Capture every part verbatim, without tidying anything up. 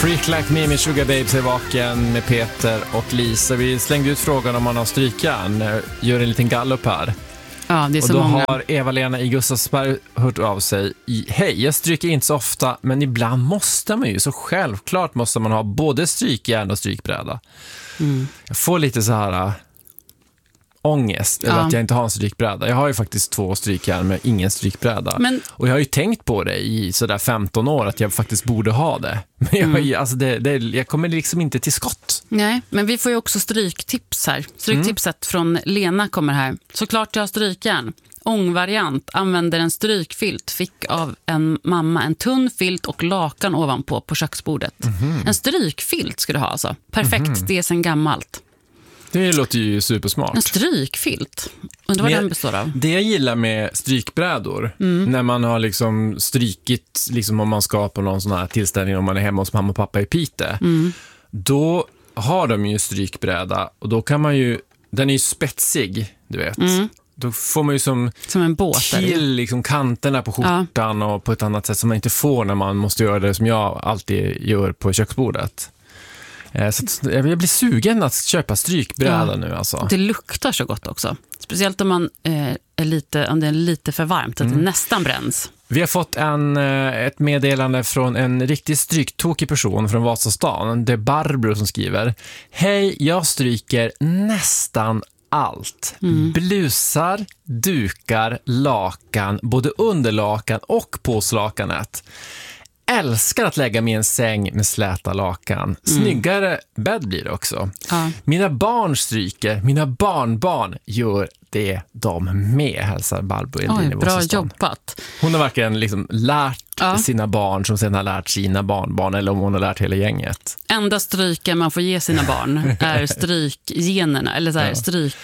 Freak Like Me med Sugar Babes är vaken med Peter och Lisa. Vi slängde ut frågan om man har strykjärn. Gör en liten gallup här. Ja, det är så och då många. har Eva-Lena i Gustavsberg hört av sig i hej, jag stryker inte så ofta, men ibland måste man ju, så självklart måste man ha både strykjärn och strykbräda. Mm. Jag får lite så här äh, ångest över ja. att jag inte har en strykbräda. Jag har ju faktiskt två strykjärn med ingen strykbräda. Men... Och jag har ju tänkt på det i sådär femton år att jag faktiskt borde ha det. Men jag, mm. alltså det, det, jag kommer liksom inte till skott. Nej, men vi får ju också stryktips här. Stryktipset mm. från Lena kommer här. Såklart jag har strykjärn. Ångvariant, använder en strykfilt. Fick av en mamma en tunn filt och lakan ovanpå på köksbordet. Mm-hmm. En strykfilt ska du ha alltså. Perfekt, mm-hmm. det är sen gammalt. Det låter ju supersmart. En strykfilt. Undrar vad den består av. Det jag gillar med strykbrädor, mm. när man har liksom strykit, liksom om man ska på någon sån här tillställning, om man är hemma hos mamma och pappa i Pite, mm. då har de ju strykbräda och då kan man ju, den är ju spetsig, du vet. Mm. Då får man ju som, som en båt till liksom kanterna på skjortan ja. Och på ett annat sätt som man inte får när man måste göra det som jag alltid gör på köksbordet. Så jag blir sugen att köpa strykbräda ja, nu alltså. Det luktar så gott också. Speciellt om man eh, är lite, om det är lite för varmt så att mm. det nästan bränns. Vi har fått en, ett meddelande från en riktigt stryktokig person från Vasastan. Det är Barbro som skriver: hej, jag stryker nästan allt. Mm. Blusar, dukar, lakan, både underlakan och påslakanet. Älskar att lägga mig i en säng med släta lakan. Snyggare mm. bädd blir det också. Ja. Mina barn stryker, mina barnbarn gör det de med, hälsar Barbro Eldin i bra jobbat. Hon har verkligen liksom lärt ja. Sina barn som sedan har lärt sina barnbarn, eller om hon har lärt hela gänget. Enda stryken man får ge sina barn är strykgenerna, eller så här, ja.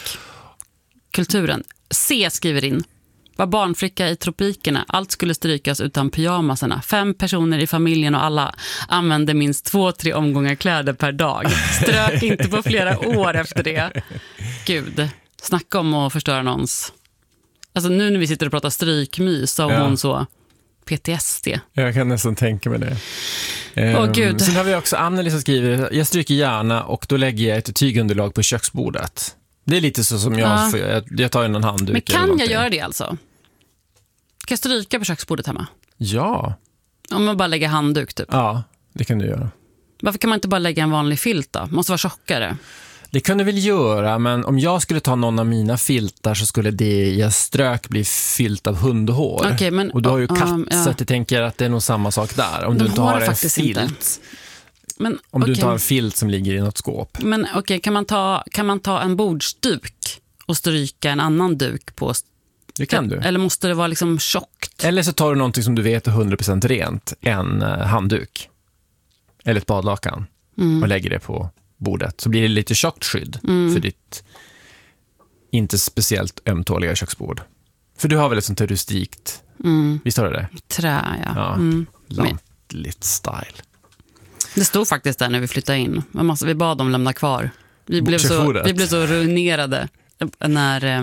Strykkulturen. C skriver in: var barnflicka i tropikerna. Allt skulle strykas utan pyjamasarna. Fem personer i familjen och alla använde minst två, tre omgångar kläder per dag. Strök inte på flera år efter det. Gud, snacka om att förstöra någons. Alltså nu när vi sitter och pratar strykmys så har ja. Hon så P T S D. Jag kan nästan tänka mig det. Åh oh, gud. Sen har vi också Anneli som skriver: jag stryker gärna och då lägger jag ett tygunderlag på köksbordet. Det är lite så som jag, ja. jag, jag tar in en handduk. Men kan jag göra det alltså? Kan jag stryka på köksbordet hemma? Ja. Om man bara lägger handduk typ? Ja, det kan du göra. Varför kan man inte bara lägga en vanlig filt då? Måste vara tjockare. Det kan du väl göra, men om jag skulle ta någon av mina filtar så skulle det jag strök bli filt av hundhår. Okay, men, och du har ju katt, um, ja. så att jag tänker att det är nog samma sak där. Om De du inte har, har en filt. Inte. Men, om okay. du tar en filt som ligger i något skåp. Men okej, okay, kan man ta kan man ta en bordsduk och stryka en annan duk på? Det kan du. Eller måste det vara liksom tjockt? Eller så tar du någonting som du vet är hundra procent rent, en uh, handduk eller ett badlakan mm. och lägger det på bordet. Så blir det lite tjockt skydd mm. för ditt inte speciellt ömtåliga köksbord. För du har väl ett sånt här rustikt, mm. visst har du det? Trä, ja. ja mm. Lantligt style. Det stod faktiskt där när vi flyttade in. Vi bad dem lämna kvar. Vi blev, så, vi blev så ruinerade när... Eh,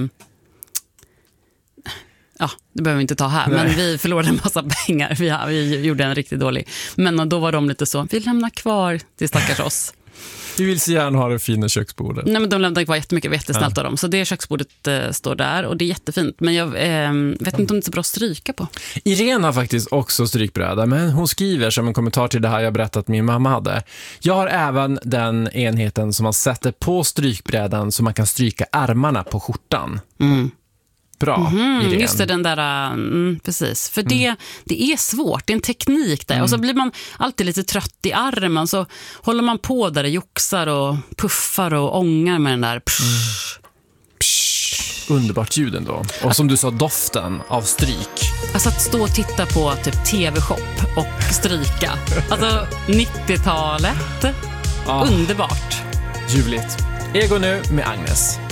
ja, det behöver vi inte ta här. Nej. Men vi förlorade en massa pengar. Vi, vi gjorde en riktigt dålig. Men då var de lite så, vi lämnar kvar till stackars oss. Vi vill så gärna ha det fina köksbordet. Nej, men de lämnade kvar jättemycket, jättesnällt ja. Av dem. Så det köksbordet eh, står där och det är jättefint. Men jag eh, vet inte om det är så bra att stryka på. Irene har faktiskt också strykbräda, men hon skriver som en kommentar till det här jag berättat att min mamma hade. Jag har även den enheten som man sätter på strykbrädan så man kan stryka ärmarna på skjortan. Mm. Bra, mm, just det, den där, mm, precis. För det, mm. det är svårt, det är en teknik där. Mm. Och så blir man alltid lite trött i armen, så håller man på där och joxar och puffar och ångar med den där. Psh. Mm. Psh. Underbart ljuden då. Och att, som du sa, doften av stryk. Alltså att stå och titta på typ tv-shop och stryka. Alltså nittiotalet. Ah. Underbart. Ljuvligt. Ego nu med Agnes.